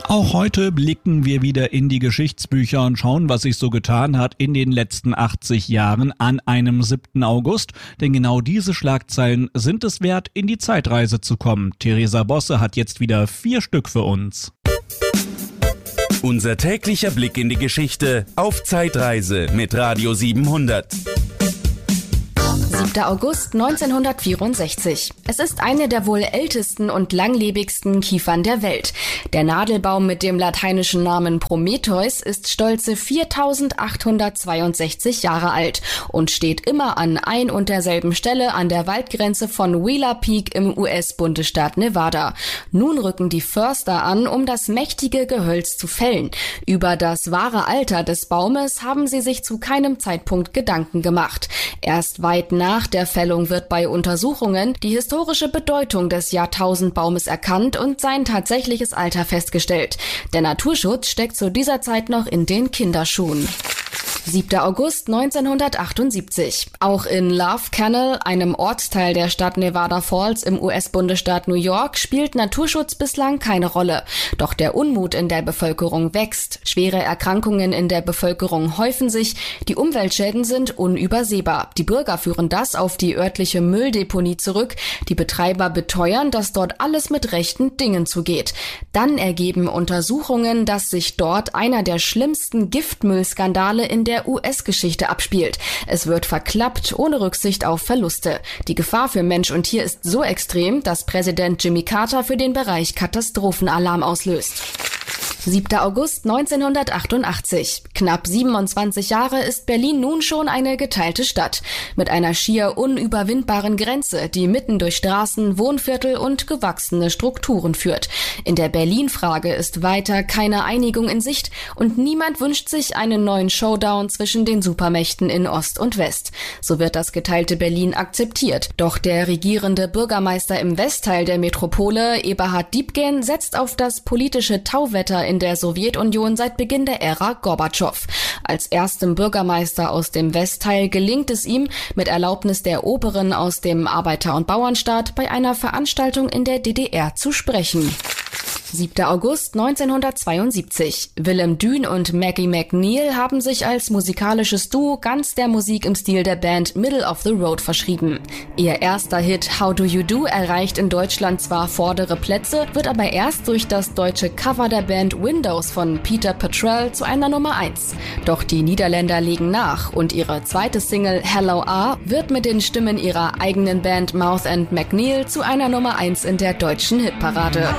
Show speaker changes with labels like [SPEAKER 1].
[SPEAKER 1] Auch heute blicken wir wieder in die Geschichtsbücher und schauen, was sich so getan hat in den letzten 80 Jahren an einem 7. August. Denn genau diese Schlagzeilen sind es wert, in die Zeitreise zu kommen. Theresa Bosse hat jetzt wieder 4 Stück für uns.
[SPEAKER 2] Unser täglicher Blick in die Geschichte auf Zeitreise mit Radio 700.
[SPEAKER 3] 7. August 1964. Es ist eine der wohl ältesten und langlebigsten Kiefern der Welt. Der Nadelbaum mit dem lateinischen Namen Prometheus ist stolze 4862 Jahre alt und steht immer an ein und derselben Stelle an der Waldgrenze von Wheeler Peak im US-Bundesstaat Nevada. Nun rücken die Förster an, um das mächtige Gehölz zu fällen. Über das wahre Alter des Baumes haben sie sich zu keinem Zeitpunkt Gedanken gemacht. Erst weit nach der Fällung wird bei Untersuchungen die historische Bedeutung des Jahrtausendbaumes erkannt und sein tatsächliches Alter festgestellt. Der Naturschutz steckt zu dieser Zeit noch in den Kinderschuhen. 7. August 1978. Auch in Love Canal, einem Ortsteil der Stadt Nevada Falls im US-Bundesstaat New York, spielt Naturschutz bislang keine Rolle. Doch der Unmut in der Bevölkerung wächst. Schwere Erkrankungen in der Bevölkerung häufen sich. Die Umweltschäden sind unübersehbar. Die Bürger führen das auf die örtliche Mülldeponie zurück. Die Betreiber beteuern, dass dort alles mit rechten Dingen zugeht. Dann ergeben Untersuchungen, dass sich dort einer der schlimmsten Giftmüllskandale in der US-Geschichte abspielt. Es wird verklappt, ohne Rücksicht auf Verluste. Die Gefahr für Mensch und Tier ist so extrem, dass Präsident Jimmy Carter für den Bereich Katastrophenalarm auslöst. 7. August 1988. Knapp 27 Jahre ist Berlin nun schon eine geteilte Stadt. Mit einer schier unüberwindbaren Grenze, die mitten durch Straßen, Wohnviertel und gewachsene Strukturen führt. In der Berlin-Frage ist weiter keine Einigung in Sicht und niemand wünscht sich einen neuen Showdown zwischen den Supermächten in Ost und West. So wird das geteilte Berlin akzeptiert. Doch der regierende Bürgermeister im Westteil der Metropole, Eberhard Diepgen, setzt auf das politische Tauwetter in der Sowjetunion seit Beginn der Ära Gorbatschow. Als erstem Bürgermeister aus dem Westteil gelingt es ihm, mit Erlaubnis der Oberen aus dem Arbeiter- und Bauernstaat bei einer Veranstaltung in der DDR zu sprechen. 7. August 1972. Willem Dün und Maggie McNeil haben sich als musikalisches Duo ganz der Musik im Stil der Band Middle of the Road verschrieben. Ihr erster Hit How Do You Do erreicht in Deutschland zwar vordere Plätze, wird aber erst durch das deutsche Cover der Band Windows von Peter Petrel zu einer Nummer 1. Doch die Niederländer legen nach und ihre zweite Single Hello A wird mit den Stimmen ihrer eigenen Band Mouth and McNeil zu einer Nummer 1 in der deutschen Hitparade.